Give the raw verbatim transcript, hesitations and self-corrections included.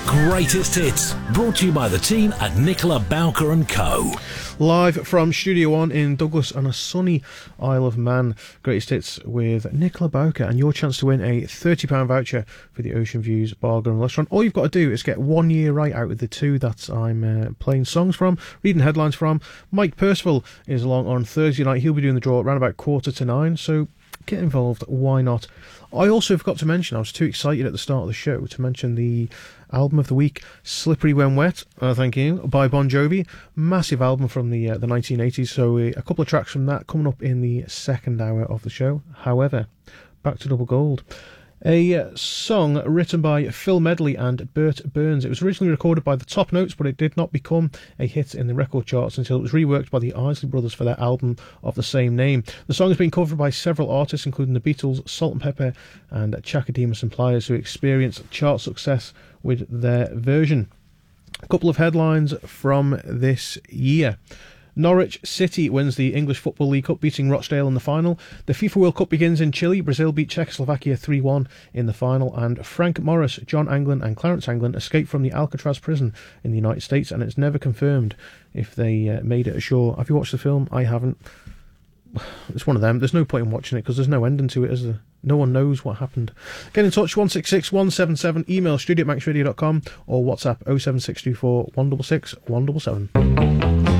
greatest hits, brought to you by the team at Nicola Bowker and Co. Live from Studio One in Douglas on a sunny Isle of Man. Greatest hits with Nicola Bowker, and your chance to win a thirty pounds voucher for the Ocean Views Bar and Restaurant. All you've got to do is get one year right out of the two that I'm uh, playing songs from, reading headlines from. Mike Percival is along on Thursday night. He'll be doing the draw around about quarter to nine, so get involved, why not? I also forgot to mention, I was too excited at the start of the show to mention the album of the week, Slippery When Wet, uh, thank you, by Bon Jovi. Massive album from the uh, the nineteen eighties, so uh, a couple of tracks from that coming up in the second hour of the show. However, back to Double Gold. A uh, song written by Phil Medley and Bert Burns. It was originally recorded by the Top Notes, but it did not become a hit in the record charts until it was reworked by the Isley Brothers for their album of the same name. The song has been covered by several artists, including the Beatles, Salt and Pepper, and Chakademus and Pliers, who experienced chart success with their version. A couple of headlines from this year. Norwich City wins the English Football League Cup, beating Rochdale in the final. The FIFA World Cup begins in Chile. Brazil beat Czechoslovakia three one in the final. And Frank Morris, John Anglin and Clarence Anglin escaped from the Alcatraz prison in the United States, and it's never confirmed if they uh, made it ashore. Have you watched the film? I haven't. It's one of them. There's no point in watching it because there's no ending to it, is there? No one knows what happened. Get in touch, one six six one seven seven, email studio at manx radio dot com or WhatsApp oh seven six two four one six six one seven seven.